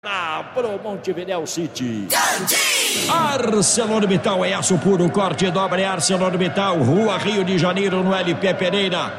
Pro Montevidéu City. ArcelorMittal é aço puro, corte e dobra, é ArcelorMittal, Rua Rio de Janeiro, no LP Pereira,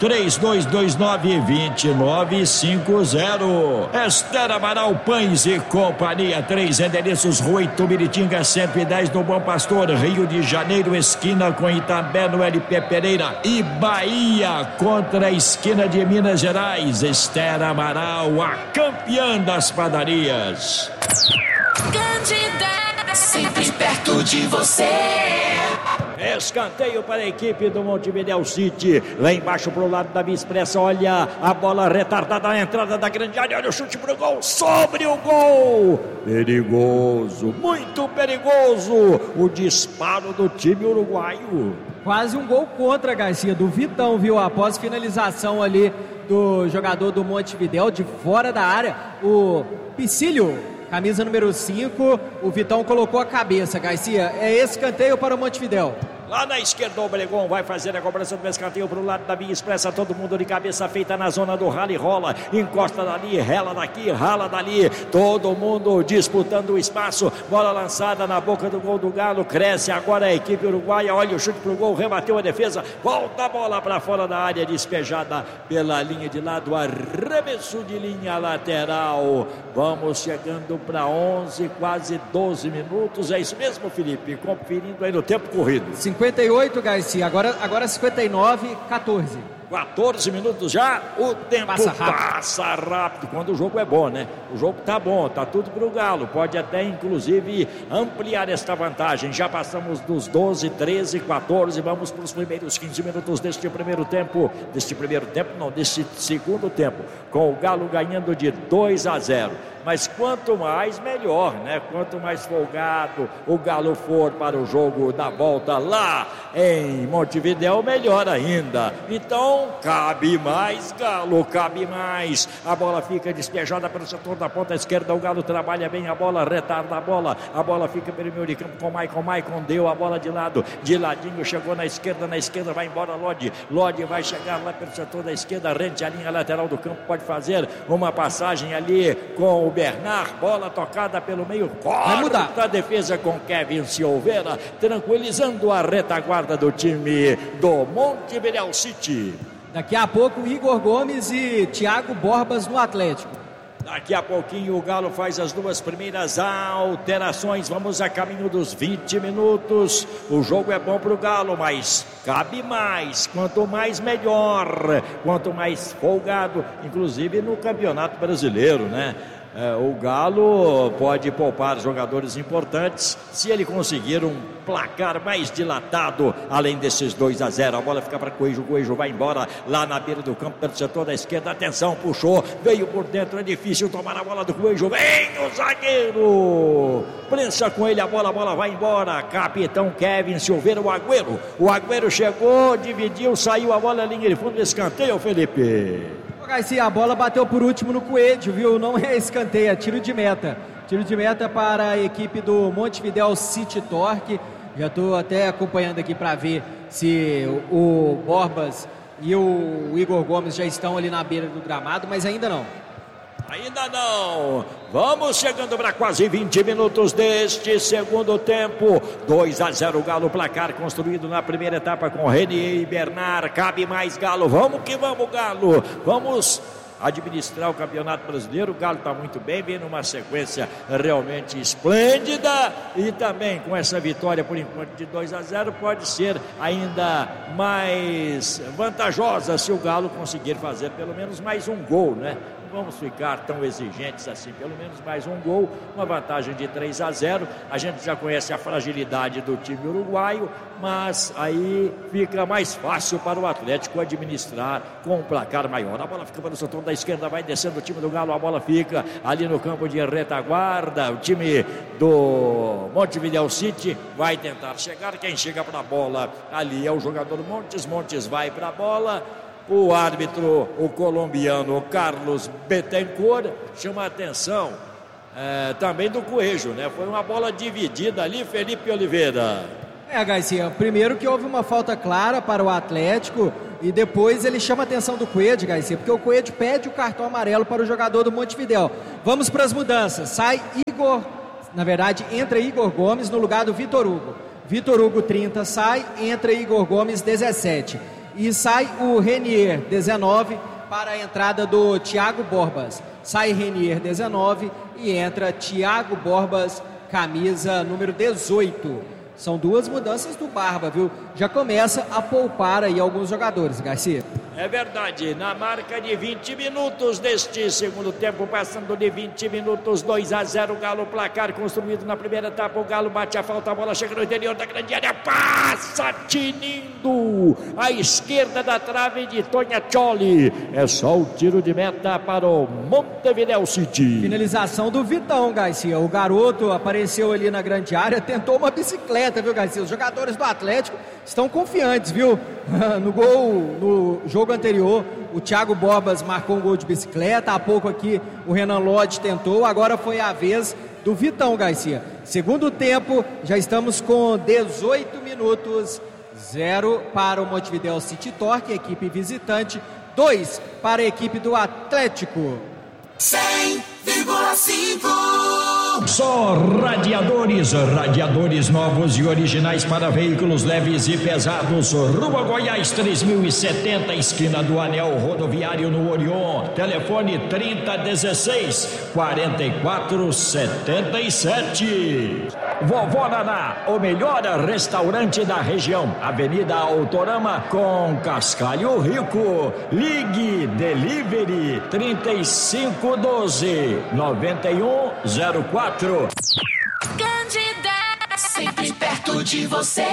3229-2950. Esther Amaral Pães e Companhia, 3 endereços, Rua Itumiritinga 110 do Bom Pastor, Rio de Janeiro, esquina com Itambé, no LP Pereira, e Bahia contra a esquina de Minas Gerais. Esther Amaral, a campeã das padarias. Candida, sempre perto de você. Escanteio para a equipe do Montevidéu City. Lá embaixo pro lado da Via Expressa. Olha a bola retardada na entrada da grande área. Olha o chute pro gol. Sobre o gol. Perigoso. Muito perigoso. O disparo do time uruguaio. Quase um gol contra, Garcia, do Vitão, viu? Após finalização ali do jogador do Montevidéu de fora da área. O Picílio, camisa número 5, o Vitão colocou a cabeça, Garcia. É escanteio para o Montevidéu. Lá na esquerda o Obregon vai fazer a cobrança do escanteio para o lado da Via Expressa. Todo mundo de cabeça feita na zona do rally rola. Encosta dali, rela daqui, rala dali. Todo mundo disputando o espaço. Bola lançada na boca do gol do Galo. Cresce agora a equipe uruguaia. Olha o chute pro gol, rebateu a defesa. Volta a bola para fora da área, despejada pela linha de lado. Arremesso de linha lateral. Vamos chegando para 11, quase 12 minutos. É isso mesmo, Felipe? Conferindo aí no tempo corrido. 58, Garcia, agora 59, 14. 14 minutos já, o tempo passa rápido quando o jogo é bom, né? O jogo tá bom, tá tudo pro Galo, pode até inclusive ampliar esta vantagem. Já passamos dos 12, 13, 14, vamos para os primeiros 15 minutos deste segundo tempo, com o Galo ganhando de 2-0. Mas quanto mais, melhor, né? Quanto mais folgado o Galo for para o jogo da volta lá em Montevidéu, melhor ainda. Então, cabe mais, Galo, cabe mais. A bola fica despejada pelo setor da ponta esquerda. O Galo trabalha bem a bola, retarda a bola fica pelo meio de campo com Maicon, deu a bola de lado, de ladinho, chegou na esquerda, vai embora Lodi vai chegar lá pelo setor da esquerda, rente a linha lateral do campo, pode fazer uma passagem ali com o Bernard, bola tocada pelo meio, corta a defesa com Kevin Silveira, tranquilizando a retaguarda do time do Montevidéu City. Daqui a pouco Igor Gomes e Thiago Borbas no Atlético. Daqui a pouquinho o Galo faz as duas primeiras alterações. Vamos a caminho dos 20 minutos. O jogo é bom para o Galo, mas cabe mais. Quanto mais, melhor. Quanto mais folgado, inclusive no Campeonato Brasileiro, né? O Galo pode poupar jogadores importantes se ele conseguir um placar mais dilatado, além desses 2-0. A bola fica para Coelho vai embora lá na beira do campo, pelo setor da esquerda. Atenção, puxou, veio por dentro, é difícil tomar a bola do Coelho. Vem o zagueiro, prensa com ele a bola vai embora. Capitão Kevin Silveira, o Agüero chegou, dividiu, saiu a bola, linha de fundo, escanteio, Felipe. Garcia, a bola bateu por último no Coelho, viu? Não é escanteio, é tiro de meta. Tiro de meta para a equipe do Montevidéu City Torque. Já estou até acompanhando aqui para ver se o Borbas e o Igor Gomes já estão ali na beira do gramado, mas ainda não. Ainda não. Vamos chegando para quase 20 minutos deste segundo tempo. 2-0 o Galo, placar construído na primeira etapa com Renier e Bernard. Cabe mais, Galo. Vamos que vamos, Galo. Vamos administrar o Campeonato Brasileiro. O Galo está muito bem, vem numa sequência realmente esplêndida, e também com essa vitória por enquanto de 2-0 pode ser ainda mais vantajosa se o Galo conseguir fazer pelo menos mais um gol, né? Vamos ficar tão exigentes assim, pelo menos mais um gol, uma vantagem de 3-0. A gente já conhece a fragilidade do time uruguaio, mas aí fica mais fácil para o Atlético administrar com um placar maior. A bola fica para o setor da esquerda, vai descendo o time do Galo, a bola fica ali no campo de retaguarda. O time do Montevidéu City vai tentar chegar, quem chega para a bola ali é o jogador Montes vai para a bola. O árbitro, o colombiano Carlos Betancourt, chama a atenção também do Coelho, né? Foi uma bola dividida ali, Felipe Oliveira. Garcia, primeiro que houve uma falta clara para o Atlético e depois ele chama a atenção do Coelho, Garcia, porque o Coelho pede o cartão amarelo para o jogador do Montevidéu. Vamos para as mudanças. Entra Igor Gomes no lugar do Vitor Hugo. Vitor Hugo 30 sai, entra Igor Gomes 17. E sai o Renier 19 para a entrada do Thiago Borbas. Sai Renier 19 e entra Thiago Borbas, camisa número 18. São duas mudanças do Barba, viu? Já começa a poupar aí alguns jogadores, Garcia. É verdade, na marca de 20 minutos deste segundo tempo, passando de 20 minutos, 2-0, Galo, placar construído na primeira etapa, o Galo bate a falta, a bola chega no interior da grande área, passa tinindo, à esquerda da trave de Tognaccioli, é só o tiro de meta para o Montevidéu City. Finalização do Vitão, Garcia, o garoto apareceu ali na grande área, tentou uma bicicleta, viu, Garcia? Os jogadores do Atlético estão confiantes, viu? No jogo anterior, o Thiago Borbas marcou um gol de bicicleta. Há pouco aqui o Renan Lodge tentou. Agora foi a vez do Vitão, Garcia. Segundo tempo, já estamos com 18 minutos. 0 para o Montevidéu City Torque, equipe visitante. 2 para a equipe do Atlético. 100,5. Só radiadores novos e originais para veículos leves e pesados. Rua Goiás 3070, esquina do Anel Rodoviário no Orion. Telefone 3016-4477. Vovó Naná, o melhor restaurante da região. Avenida Autorama com Cascalho Rico. Ligue Delivery 3512-9104. Candida, sempre perto de você.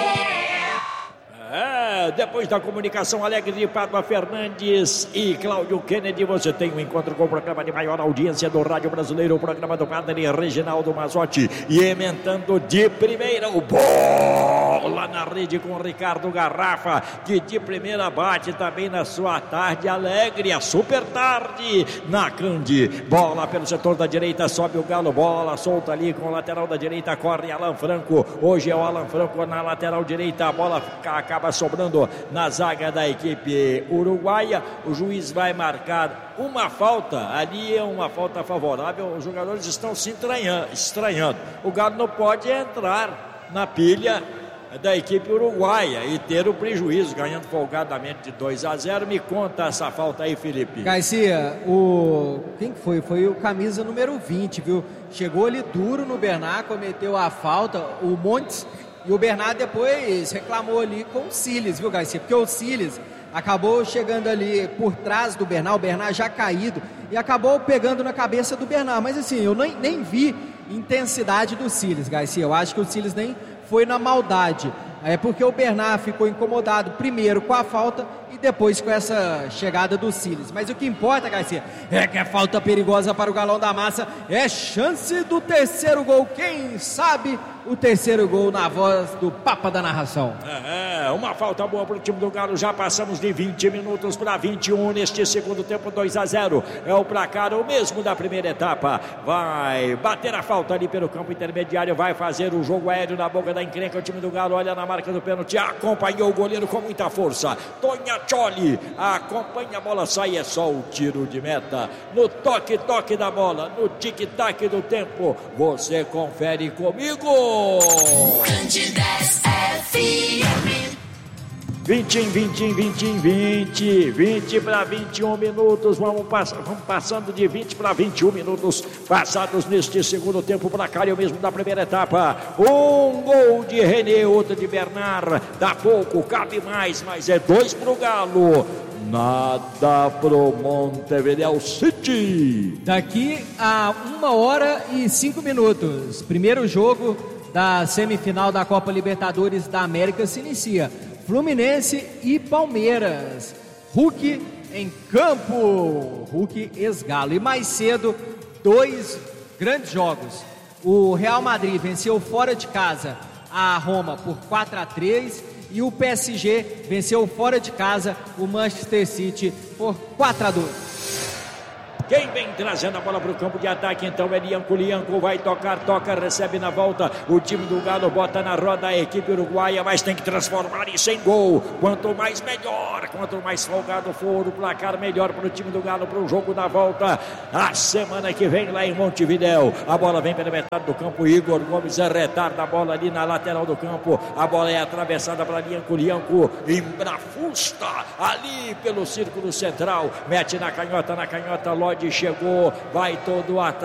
Depois da comunicação alegre de Pádua Fernandes e Cláudio Kennedy, você tem um encontro com o programa de maior audiência do rádio brasileiro, o programa do padre Reginaldo Mazzotti, e emendando de primeira o bola na rede com o Ricardo Garrafa, que de primeira bate também na sua tarde alegre, a super tarde na Candi. Bola pelo setor da direita, sobe o Galo, bola solta ali com o lateral da direita, corre Alan Franco. Hoje é o Alan Franco na lateral direita, a bola acaba sobrando na zaga da equipe uruguaia. O juiz vai marcar uma falta, ali é uma falta favorável, os jogadores estão se estranhando. O Galo não pode entrar na pilha da equipe uruguaia e ter o prejuízo, ganhando folgadamente de 2-0. Me conta essa falta aí, Felipe. Garcia, quem foi? Foi o camisa número 20, viu? Chegou ali duro no Bernard, cometeu a falta, o Montes. E o Bernard depois reclamou ali com o Siles, viu, Garcia? Porque o Siles acabou chegando ali por trás do Bernard, o Bernard já caído, e acabou pegando na cabeça do Bernard. Mas assim, eu nem vi intensidade do Siles, Garcia. Eu acho que o Siles nem foi na maldade. É porque o Bernard ficou incomodado primeiro com a falta e depois com essa chegada do Siles. Mas o que importa, Garcia, é que é falta perigosa para o Galão da Massa. É chance do terceiro gol. Quem sabe o terceiro gol na voz do Papa da narração. Uma falta boa para o time do Galo. Já passamos de 20 minutos para 21 neste segundo tempo. 2-0 é o placar, o mesmo da primeira etapa. Vai bater a falta ali pelo campo intermediário, vai fazer o jogo aéreo na boca da encrenca. O time do Galo olha na marca do pênalti, acompanhou o goleiro com muita força. Tognaccioli acompanha, a bola sai, é só o tiro de meta. No toque da bola, no tic-tac do tempo, você confere comigo. Candidez FM. 20 para 21 minutos, vamos passando de 20 para 21 minutos passados neste segundo tempo, para cá, o mesmo da primeira etapa. Um gol de René, outro de Bernard, dá pouco, cabe mais, mas é 2 pro Galo, nada pro Montevidéu City. Daqui a 1h05, primeiro jogo da semifinal da Copa Libertadores da América se inicia. Fluminense e Palmeiras. Hulk em campo. Hulk ex-Galo. E mais cedo, 2 grandes jogos. O Real Madrid venceu fora de casa a Roma por 4-3 e o PSG venceu fora de casa o Manchester City por 4-2. Quem vem trazendo a bola para o campo de ataque. Então é Lianco vai tocar, recebe na volta. O time do Galo bota na roda a equipe uruguaia, mas tem que transformar isso em gol. Quanto mais melhor, quanto mais folgado for o placar, melhor para o time do Galo, para o jogo da volta. A semana que vem lá em Montevidéu. A bola vem pela metade do campo. Igor Gomes retarda a bola ali na lateral do campo. A bola é atravessada para Lianco. Embrafusta ali pelo círculo central. Mete na canhota. Lodi chegou. Vai todo atrás.